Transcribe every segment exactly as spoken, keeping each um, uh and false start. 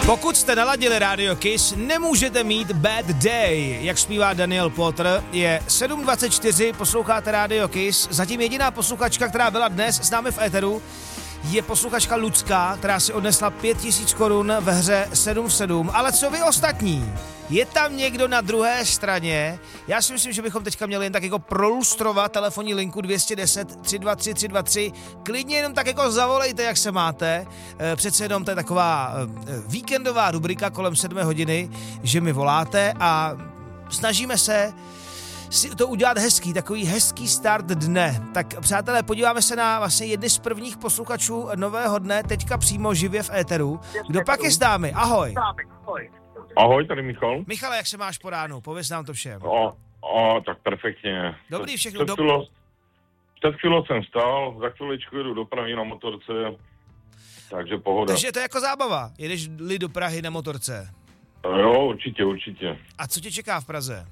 Pokud jste naladili Radio Kiss, nemůžete mít bad day, jak zpívá Daniel Potter. Je sedm dvacet čtyři, posloucháte Radio Kiss. Zatím jediná posluchačka, která byla dnes s námi v éteru, je posluchačka Lucka, která si odnesla pět tisíc korun ve hře sedm sedm. Ale co vy ostatní? Je tam někdo na druhé straně? Já si myslím, že bychom teďka měli jen tak jako prolustrovat telefonní linku dvě stě deset tři dva tři tři dva tři. Klidně jenom tak jako zavolejte, jak se máte. E, přece jenom to je taková e, víkendová rubrika kolem sedmé hodiny, že mi voláte a snažíme se si to udělat hezký, takový hezký start dne. Tak přátelé, podíváme se na vlastně jedny z prvních posluchačů nového dne, teďka přímo živě v éteru. Kdo pak je s námi? Ahoj. Ahoj, tady Michal. Michale, jak se máš po ránu? Pověz nám to všem. O, o tak perfektně. Dobrý, všechno. Před Do... chvílou, před chvílou jsem stál, za chviličku jedu do Prahy na motorce, takže pohoda. Takže to je jako zábava, jedeš-li do Prahy na motorce. Jo, určitě, určitě. A co tě čeká v Praze?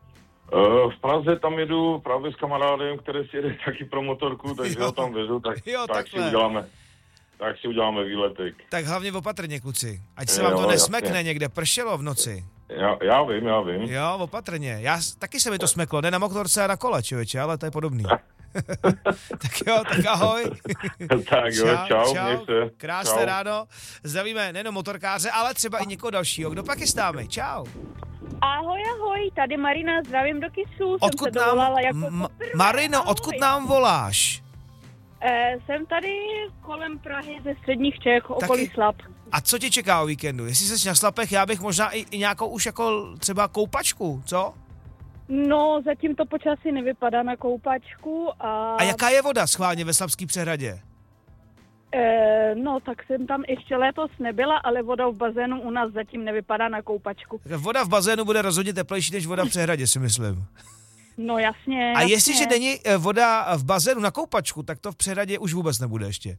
V Praze tam jedu právě s kamarádem, který si jede taky pro motorku, takže jo. ho tam vezu, tak, jo, tak si uděláme. Tak si uděláme výletek. Tak hlavně opatrně, kluci. Ať se jo, vám to nesmekne jasně. Někde, pršelo v noci. Já, já vím, já vím. Jo, opatrně. Já, taky se mi to smeklo, ne na motorce a na kole, člověče, ale to je podobný. Tak jo, tak ahoj. Tak jo, čau, čau, čau. Se. Krásné čau. ráno. Zdravíme nejenom motorkáře, ale třeba i někoho dalšího. Kdo pak je s námi? Čau. Ahoj, ahoj, tady Marina, zdravím do Kisu. Odkud jsem nám, jako M- Marino, ahoj. Odkud nám voláš? E, jsem tady kolem Prahy ze středních Čech, okolí Slap. A co tě čeká o víkendu? Jestli jsi na Slapech, já bych možná i, i nějakou už jako třeba koupačku, co? No, zatím to počasí nevypadá na koupačku. A, a jaká je voda schválně ve Slapský přehradě? E, no, tak jsem tam ještě letos nebyla, ale voda v bazénu u nás zatím nevypadá na koupačku. Tak voda v bazénu bude rozhodně teplejší než voda v přehradě, si myslím. No jasně, A jasně. jestliže není voda v bazénu na koupačku, tak to v přehradě už vůbec nebude ještě.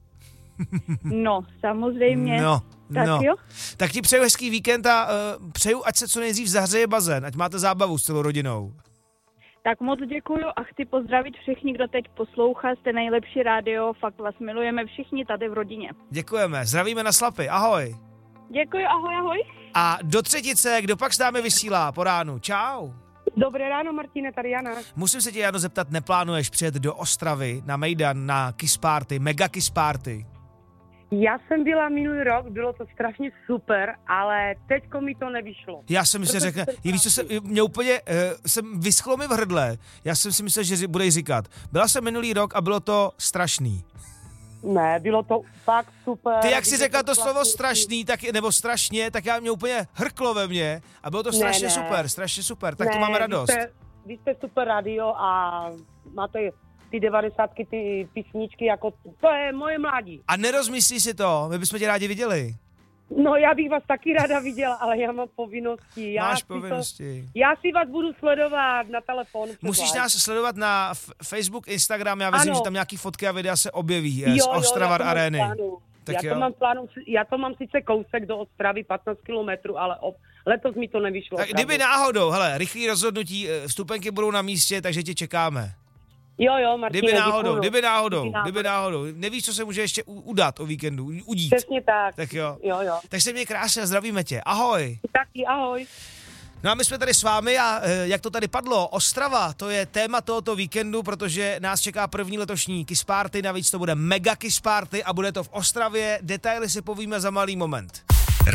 No, samozřejmě. No, tak no. jo. Tak ti přeju hezký víkend a uh, přeju, ať se co nejdřív zahřeje bazén, ať máte zábavu s celou rodinou. Tak moc děkuju a chci pozdravit všichni, kdo teď poslouchá, jste nejlepší rádio, fakt vás milujeme všichni tady v rodině. Děkujeme, zdravíme na Slapy, ahoj. Děkuji, ahoj, ahoj. A do třetice, kdo pak s námi vysílá po ránu, čau. Dobré ráno, Martine, tady Jana. Musím se tě, Jano, zeptat, neplánuješ přijet do Ostravy na Mejdan, na Kiss Party, mega Kiss Party? Já jsem byla minulý rok, bylo to strašně super, ale teďko mi to nevyšlo. Já jsem myslel, že řekne, víš, co se, mě úplně, uh, jsem vyschlo mi v hrdle, já jsem si myslel, že budeš říkat, byla jsem minulý rok a bylo to strašný. Ne, bylo to fakt super. Ty jak jsi řekla to slovo strašný, tak, nebo strašně, tak já mě úplně hrklo ve mně a bylo to strašně ne, ne. super, strašně super, tak ne, to máme radost. Vy jste, vy jste super radio a máte ty devadesátky, ty písničky, jako to je moje mládí. A nerozmyslí si to, my bychom tě rádi viděli. No já bych vás taky ráda viděla, ale já mám povinnosti. Já Máš si povinnosti. To, já si vás budu sledovat na telefonu. Musíš nás sledovat na f- Facebook, Instagram, já věřím, že tam nějaký fotky a videa se objeví jo, z Ostravar Areny. Tak já, to mám plánu, já to mám sice kousek do Ostravy, patnáct kilometrů, ale ob, letos mi to nevyšlo. Tak kdyby náhodou, hele, rychlý rozhodnutí, vstupenky budou na místě, takže tě čekáme. Jo, jo, Martine, kdyby náhodou, děkuju. kdyby náhodou, kdyby náhodou. Nevíš, co se může ještě udat o víkendu, udít. Přesně tak. Tak jo. Jo, jo. Tak se mě krásně a zdravíme tě. Ahoj. Taky, ahoj. No a my jsme tady s vámi a jak to tady padlo, Ostrava, to je téma tohoto víkendu, protože nás čeká první letošní Kiss Party, navíc to bude mega Kiss Party a bude to v Ostravě. Detaily si povíme za malý moment.